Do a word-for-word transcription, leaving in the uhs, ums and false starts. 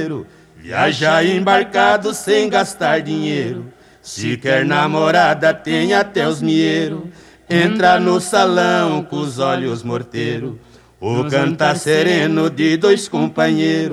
solteiro, viaja embarcado sem gastar dinheiro. Se quer namorada, tem até os mieiros. Entra no salão com os olhos morteiros, o cantar sereno de dois companheiros.